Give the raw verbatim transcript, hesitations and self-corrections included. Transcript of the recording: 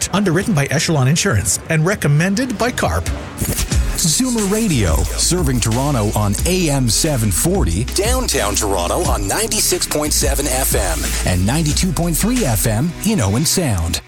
coverage. Underwritten by Echelon Insurance and recommended by C A R P. Zoomer Radio, serving Toronto on A M seven forty, downtown Toronto on ninety-six point seven F M and ninety-two point three F M in Owen Sound.